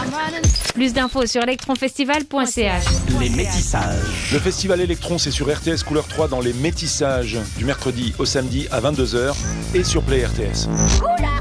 Plus d'infos sur electronfestival.ch. Les métissages. Le festival Electron, c'est sur RTS Couleur 3 dans les métissages, du mercredi au samedi à 22h et sur Play RTS. Couleur